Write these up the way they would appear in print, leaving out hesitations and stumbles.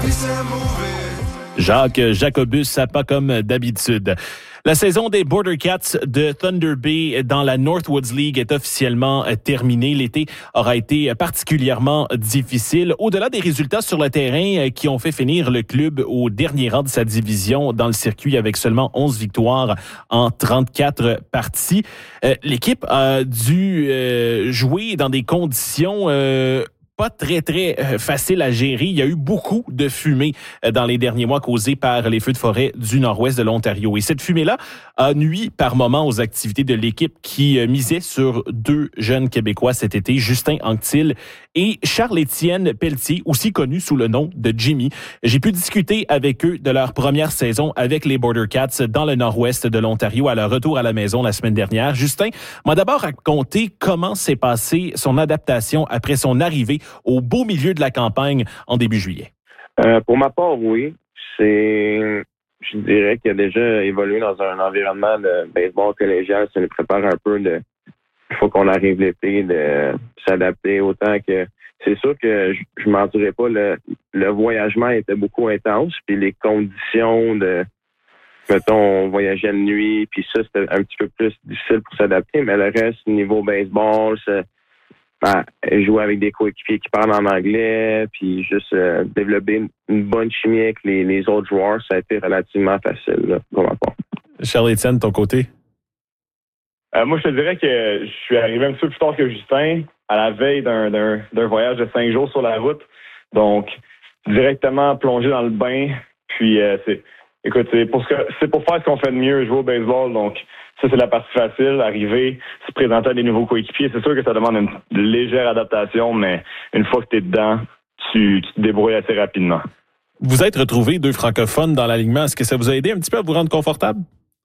Jacques Jacobus, ça pas comme d'habitude. La saison des Border Cats de Thunder Bay dans la Northwoods League est officiellement terminée. L'été aura été particulièrement difficile. Au-delà des résultats sur le terrain qui ont fait finir le club au dernier rang de sa division dans le circuit avec seulement 11 victoires en 34 parties, l'équipe a dû jouer dans des conditions pas très facile à gérer. Il y a eu beaucoup de fumée dans les derniers mois causée par les feux de forêt du nord-ouest de l'Ontario. Et cette fumée-là a nui par moments aux activités de l'équipe qui misait sur deux jeunes Québécois cet été, Justin Anctil et Charles-Étienne Pelletier, aussi connu sous le nom de Jimmy. J'ai pu discuter avec eux de leur première saison avec les Border Cats dans le nord-ouest de l'Ontario à leur retour à la maison la semaine dernière. Justin m'a d'abord raconté comment s'est passée son adaptation après son arrivée au beau milieu de la campagne en début juillet. Pour ma part, oui. Je dirais qu'il a déjà évolué dans un environnement de baseball collégial. Ça nous prépare un peu il faut qu'on arrive l'été, de s'adapter autant que... C'est sûr que je ne mentirais pas, le voyagement était beaucoup intense, puis les conditions de... Mettons, on voyageait de nuit, puis ça, c'était un petit peu plus difficile pour s'adapter, mais le reste, niveau baseball, jouer avec des coéquipiers qui parlent en anglais, puis juste développer une bonne chimie avec les autres joueurs, ça a été relativement facile, là, pour ma part. Charles-Étienne, ton côté? Moi, je te dirais que je suis arrivé un petit peu plus tard que Justin, à la veille d'un voyage de 5 jours sur la route. Donc, directement plongé dans le bain. Puis, c'est pour faire ce qu'on fait de mieux, jouer au baseball. Donc, ça, c'est la partie facile. Arriver, se présenter à des nouveaux coéquipiers. C'est sûr que ça demande une légère adaptation, mais une fois que tu es dedans, tu te débrouilles assez rapidement. Vous êtes retrouvés deux francophones dans l'alignement. Est-ce que ça vous a aidé un petit peu à vous rendre confortable?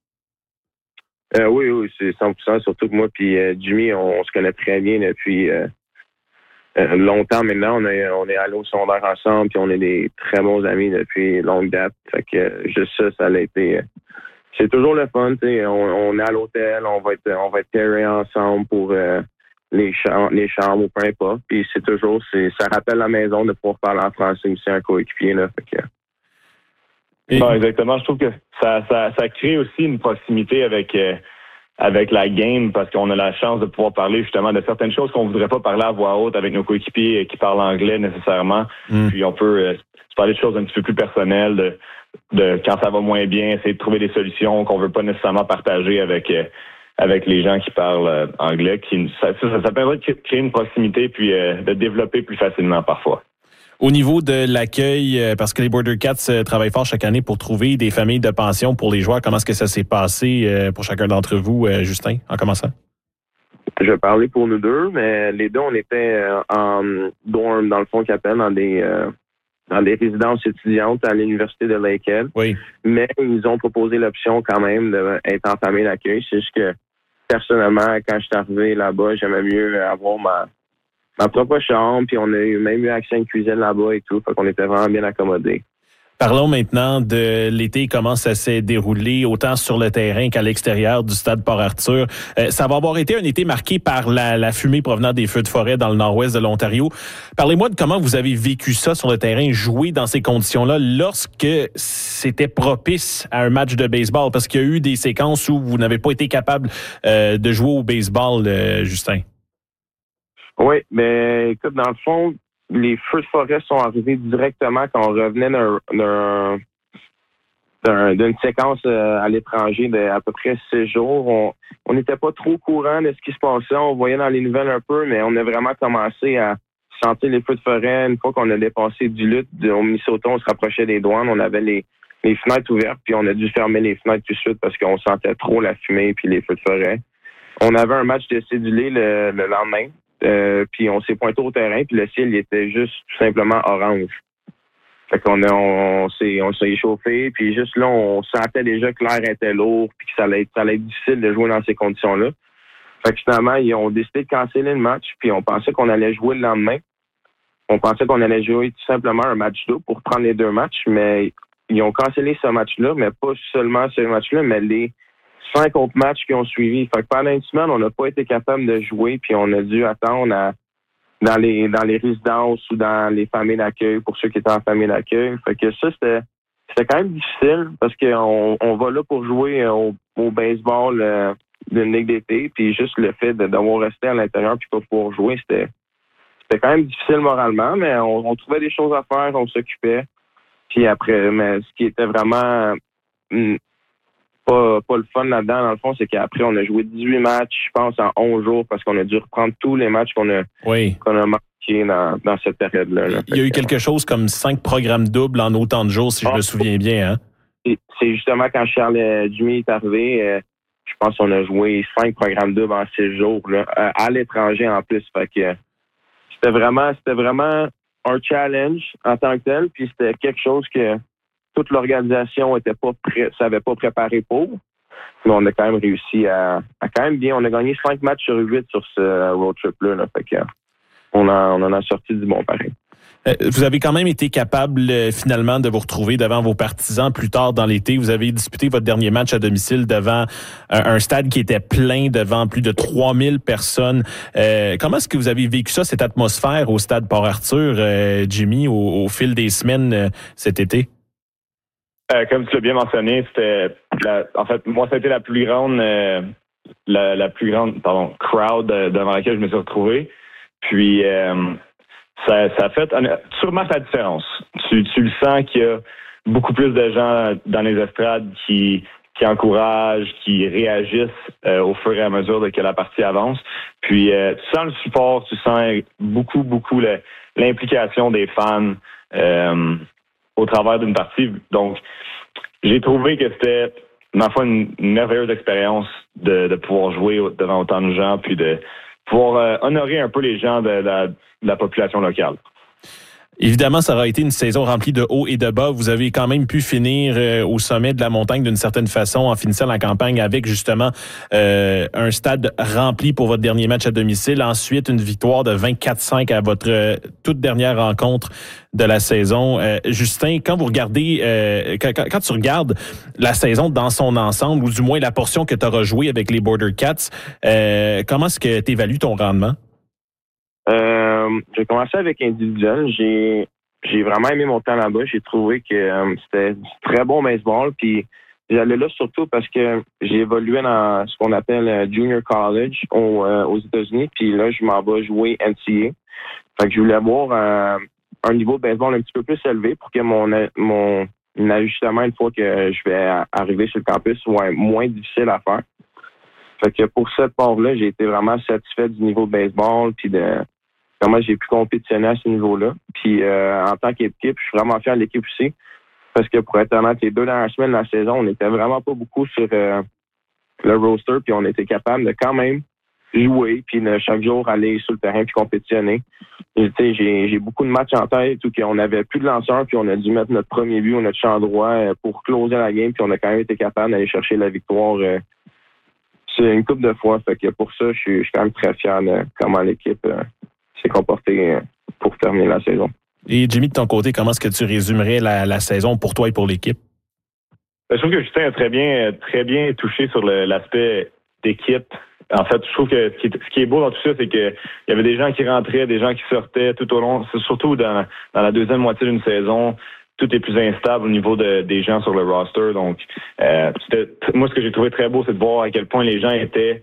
Oui, c'est 100%. Surtout que moi et Jimmy, on se connaît très bien depuis longtemps maintenant. On est allés au secondaire ensemble, puis on est des très bons amis depuis longue date. Fait que juste ça a été... c'est toujours le fun, tu sais. On est à l'hôtel, on va être terrés ensemble pour les chambres ou peu importe. Puis ça rappelle la maison de pouvoir parler en français aussi un coéquipier, là. Fait que... Non, exactement. Je trouve que ça crée aussi une proximité avec la game parce qu'on a la chance de pouvoir parler justement de certaines choses qu'on voudrait pas parler à voix haute avec nos coéquipiers qui parlent anglais nécessairement. Puis on peut se parler de choses un petit peu plus personnelles, de quand ça va moins bien, essayer de trouver des solutions qu'on veut pas nécessairement partager avec les gens qui parlent anglais. Ça permet de créer une proximité puis de développer plus facilement parfois. Au niveau de l'accueil, parce que les Border Cats travaillent fort chaque année pour trouver des familles de pension pour les joueurs, comment est-ce que ça s'est passé pour chacun d'entre vous, Justin, en commençant? Je vais parler pour nous deux, mais les deux, on était en dorm, dans le fond, qu'appelle, dans des résidences étudiantes à l'Université de Lakehead. Oui. Mais ils ont proposé l'option quand même d'être en famille d'accueil. C'est juste que, personnellement, quand je suis arrivé là-bas, j'aimais mieux avoir ma propre chambre, puis on a même eu accès à une cuisine là-bas et tout, fait qu'on était vraiment bien accommodés. Parlons maintenant de l'été, comment ça s'est déroulé, autant sur le terrain qu'à l'extérieur du stade Port-Arthur. Ça va avoir été un été marqué par la fumée provenant des feux de forêt dans le nord-ouest de l'Ontario. Parlez-moi de comment vous avez vécu ça sur le terrain, jouer dans ces conditions-là, lorsque c'était propice à un match de baseball, parce qu'il y a eu des séquences où vous n'avez pas été capable de jouer au baseball, Justin. Oui, mais écoute, dans le fond, les feux de forêt sont arrivés directement quand on revenait d'une séquence à l'étranger d'à peu près 6 jours. On n'était pas trop au courant de ce qui se passait. On voyait dans les nouvelles un peu, mais on a vraiment commencé à sentir les feux de forêt. Une fois qu'on a dépassé du lutte au Minnesota, on se rapprochait des douanes. On avait les fenêtres ouvertes, puis on a dû fermer les fenêtres tout de suite parce qu'on sentait trop la fumée puis les feux de forêt. On avait un match de cédulé le lendemain. Puis on s'est pointé au terrain, puis le ciel il était juste tout simplement orange. Fait qu'on s'est échauffé, puis juste là, on sentait déjà que l'air était lourd, puis que ça allait être difficile de jouer dans ces conditions-là. Fait que finalement, ils ont décidé de canceller le match, puis on pensait qu'on allait jouer le lendemain. On pensait qu'on allait jouer tout simplement un match d'eau pour prendre les 2 matchs, mais ils ont cancellé ce match-là, mais pas seulement ce match-là, mais les 5 autres matchs qui ont suivi. Fait que pendant une semaine, on n'a pas été capable de jouer, puis on a dû attendre dans les résidences ou dans les familles d'accueil pour ceux qui étaient en famille d'accueil. Fait que ça, c'était quand même difficile parce qu'on va là pour jouer au baseball d'une ligue d'été, puis juste le fait d'avoir resté à l'intérieur puis pas pouvoir jouer, c'était quand même difficile moralement, mais on trouvait des choses à faire, on s'occupait. Puis après, mais ce qui était vraiment pas le fun là-dedans, dans le fond, c'est qu'après, on a joué 18 matchs, je pense, en 11 jours, parce qu'on a dû reprendre tous les matchs qu'on a marqués dans cette période-là. Là. Il y a eu quelque chose comme 5 programmes doubles en autant de jours, si je me souviens bien. Hein? C'est justement quand Charles Jimmy est arrivé, je pense qu'on a joué 5 programmes doubles en 6 jours, là, à l'étranger en plus. Fait que c'était vraiment un challenge en tant que tel, puis c'était quelque chose que toute l'organisation savait pas préparer pour. Mais on a quand même réussi à quand même bien. On a gagné 5 matchs sur 8 sur ce road trip-là. Là. Fait que on en a sorti du bon pareil. Vous avez quand même été capable finalement de vous retrouver devant vos partisans plus tard dans l'été. Vous avez disputé votre dernier match à domicile devant un stade qui était plein, devant plus de 3000 personnes. Comment est-ce que vous avez vécu ça, cette atmosphère au stade Port-Arthur, Jimmy, au fil des semaines cet été? Comme tu l'as bien mentionné, en fait, moi, ça a été la plus grande crowd devant laquelle je me suis retrouvé. Puis, ça a fait sûrement la différence. Tu le sens qu'il y a beaucoup plus de gens dans les estrades qui encouragent, qui réagissent au fur et à mesure que la partie avance. Puis, tu sens le support, tu sens beaucoup l'implication des fans au travers d'une partie. Donc, j'ai trouvé que c'était, ma foi, une merveilleuse expérience de pouvoir jouer devant autant de gens, puis de pouvoir honorer un peu les gens de la population locale. Évidemment, ça aura été une saison remplie de hauts et de bas. Vous avez quand même pu finir au sommet de la montagne d'une certaine façon en finissant la campagne avec justement un stade rempli pour votre dernier match à domicile. Ensuite, une victoire de 24-5 à votre toute dernière rencontre de la saison. Justin, quand vous regardez, quand tu regardes la saison dans son ensemble, ou du moins la portion que tu auras jouée avec les Border Cats, comment est-ce que tu évalues ton rendement? J'ai commencé avec individuel. J'ai vraiment aimé mon temps là-bas. J'ai trouvé que c'était du très bon baseball. Puis j'allais là surtout parce que j'ai évolué dans ce qu'on appelle junior college aux États-Unis. Puis là, je m'en vais jouer NCAA. Fait que je voulais avoir un niveau de baseball un petit peu plus élevé pour que mon ajustement, une fois que je vais arriver sur le campus, soit moins difficile à faire. Fait que pour cette part-là, j'ai été vraiment satisfait du niveau de baseball puis de comment j'ai pu compétitionner à ce niveau-là. Puis en tant qu'équipe, je suis vraiment fier de l'équipe aussi. Parce que pour être honnête, les 2 dernières semaines de la saison, on n'était vraiment pas beaucoup sur le roster, puis on était capable de quand même jouer, puis de chaque jour aller sur le terrain puis compétitionner. J'ai beaucoup de matchs en tête où on n'avait plus de lanceurs, puis on a dû mettre notre premier but ou notre champ droit pour closer la game, puis on a quand même été capable d'aller chercher la victoire c'est une couple de fois. Fait que pour ça, je suis quand même très fier de comment l'équipe s'est comportée pour terminer la saison. Et Jimmy, de ton côté, comment est-ce que tu résumerais la saison pour toi et pour l'équipe? Je trouve que Justin a très bien touché sur l'aspect d'équipe. En fait, je trouve que ce qui est beau dans tout ça, c'est qu'il y avait des gens qui rentraient, des gens qui sortaient tout au long, surtout dans la deuxième moitié d'une saison. Tout est plus instable au niveau des gens sur le roster. Donc, moi, ce que j'ai trouvé très beau, c'est de voir à quel point les gens étaient...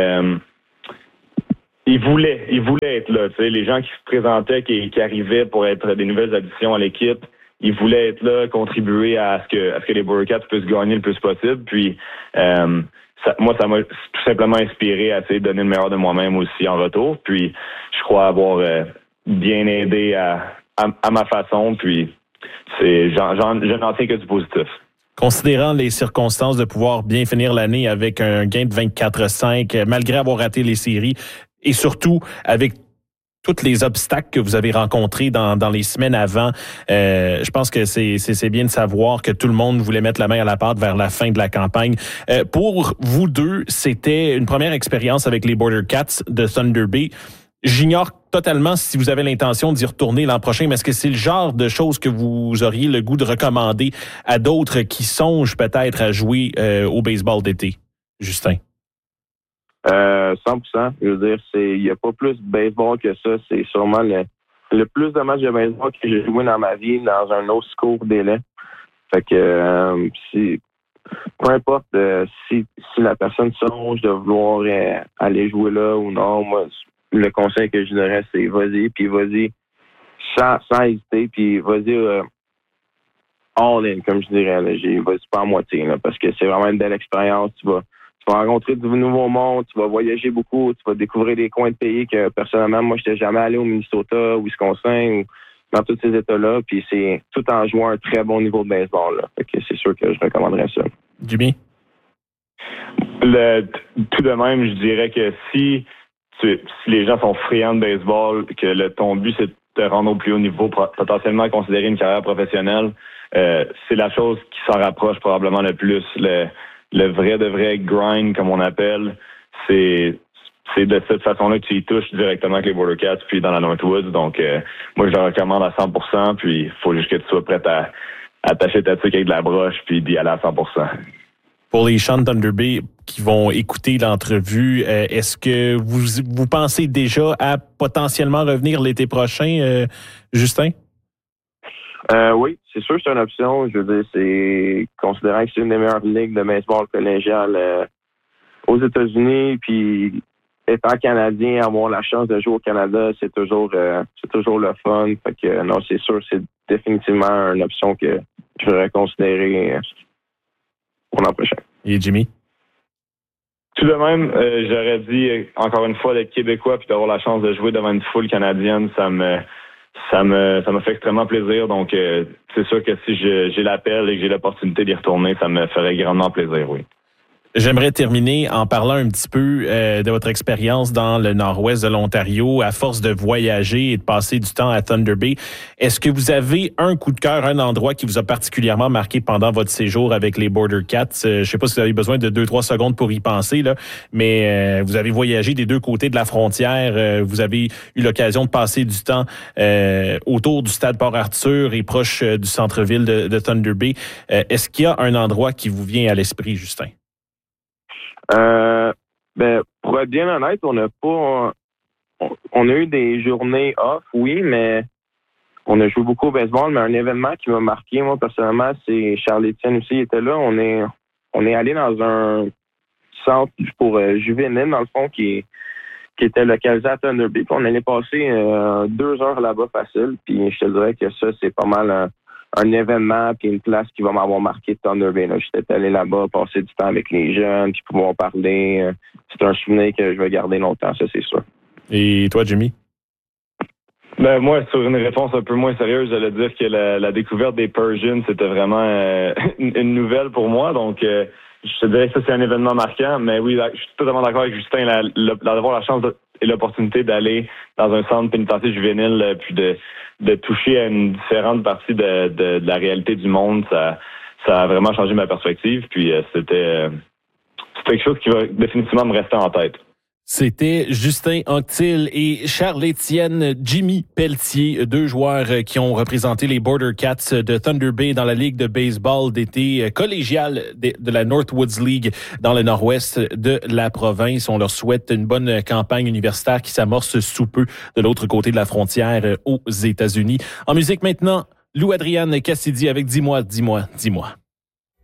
Ils voulaient être là. Tu sais, les gens qui se présentaient, qui arrivaient pour être des nouvelles additions à l'équipe, ils voulaient être là, contribuer à ce que les Border Cats puissent gagner le plus possible. Puis, ça m'a tout simplement inspiré à essayer de donner le meilleur de moi-même aussi en retour. Puis, je crois avoir bien aidé à ma façon. Puis, je n'en tiens que du positif. Considérant les circonstances de pouvoir bien finir l'année avec un gain de 24-5, malgré avoir raté les séries, et surtout avec tous les obstacles que vous avez rencontrés dans les semaines avant, je pense que c'est bien de savoir que tout le monde voulait mettre la main à la pâte vers la fin de la campagne. Pour vous deux, c'était une première expérience avec les Border Cats de Thunder Bay. J'ignore totalement si vous avez l'intention d'y retourner l'an prochain, mais est-ce que c'est le genre de choses que vous auriez le goût de recommander à d'autres qui songent peut-être à jouer au baseball d'été, Justin? 100%. Je veux dire, il y a pas plus de baseball que ça. C'est sûrement le plus de matchs de baseball que j'ai joué dans ma vie dans un aussi court délai. Fait que peu importe si la personne songe de vouloir aller jouer là ou non, moi, le conseil que je donnerais, c'est vas-y sans hésiter, puis vas-y all in, comme je dirais. Vas-y pas à moitié, là, parce que c'est vraiment une belle expérience. Tu vas rencontrer du nouveau monde, tu vas voyager beaucoup, tu vas découvrir des coins de pays que personnellement, moi, je n'étais jamais allé au Minnesota, au Wisconsin, ou dans tous ces États-là, puis c'est tout en jouant un très bon niveau de baseball. Là. Fait que c'est sûr que je recommanderais ça. Jimmy? Tout de même, je dirais que si les gens sont friands de baseball, que ton but, c'est de te rendre au plus haut niveau, potentiellement considérer une carrière professionnelle, c'est la chose qui s'en rapproche probablement le plus. Le vrai grind, comme on appelle, c'est de cette façon-là que tu y touches directement avec les Border Cats puis dans la Northwoods. Donc, moi, je le recommande à 100%, puis il faut juste que tu sois prêt à attacher ta tuque avec de la broche puis d'y aller à 100%. Pour les Sean Thunder Bay qui vont écouter l'entrevue, est-ce que vous pensez déjà à potentiellement revenir l'été prochain, Justin? Oui, c'est sûr que c'est une option. Je veux dire, c'est considérant que c'est une des meilleures ligues de baseball collégial aux États-Unis, puis étant Canadien, avoir la chance de jouer au Canada, c'est toujours le fun. Fait que non, c'est sûr, c'est définitivement une option que je voudrais considérer pour l'an prochain. Et Jimmy? Tout de même, j'aurais dit encore une fois d'être québécois puis d'avoir la chance de jouer devant une foule canadienne, ça me fait extrêmement plaisir. Donc, c'est sûr que si j'ai l'appel et que j'ai l'opportunité d'y retourner, ça me ferait grandement plaisir, oui. J'aimerais terminer en parlant un petit peu de votre expérience dans le nord-ouest de l'Ontario. À force de voyager et de passer du temps à Thunder Bay, est-ce que vous avez un coup de cœur, un endroit qui vous a particulièrement marqué pendant votre séjour avec les Border Cats? Je sais pas si vous avez besoin de 2-3 secondes pour y penser, là, mais vous avez voyagé des deux côtés de la frontière. Vous avez eu l'occasion de passer du temps autour du stade Port-Arthur et proche du centre-ville de Thunder Bay. Est-ce qu'il y a un endroit qui vous vient à l'esprit, Justin? Pour être bien honnête, on a eu des journées off, oui, mais on a joué beaucoup au baseball, mais un événement qui m'a marqué, moi, personnellement, c'est Charles-Étienne aussi, il était là. On est allé dans un centre pour juvénile, dans le fond, qui était localisé à Thunder Bay. Puis on allait passer 2 heures là-bas facile, puis je te dirais que ça, c'est pas mal un événement puis une place qui va m'avoir marqué de Thunder Bay. J'étais allé là-bas, passer du temps avec les jeunes, puis pouvoir parler. C'est un souvenir que je vais garder longtemps, ça c'est sûr. Et toi, Jimmy? Moi, sur une réponse un peu moins sérieuse, j'allais dire que la découverte des Persians, c'était vraiment une nouvelle pour moi. Donc, je te dirais que ça, c'est un événement marquant. Mais oui, je suis totalement d'accord avec Justin, d'avoir la chance et l'opportunité d'aller dans un centre pénitentiaire juvénile puis de toucher à une différente partie de la réalité du monde, ça a vraiment changé ma perspective. Puis c'était quelque chose qui va définitivement me rester en tête. C'était Justin Anctil et Charles-Étienne Jimmy Pelletier, 2 joueurs qui ont représenté les Border Cats de Thunder Bay dans la Ligue de baseball d'été collégiale de la Northwoods League dans le nord-ouest de la province. On leur souhaite une bonne campagne universitaire qui s'amorce sous peu de l'autre côté de la frontière aux États-Unis. En musique maintenant, Lou Adrian Cassidy avec Dis-moi, dis-moi, dis-moi.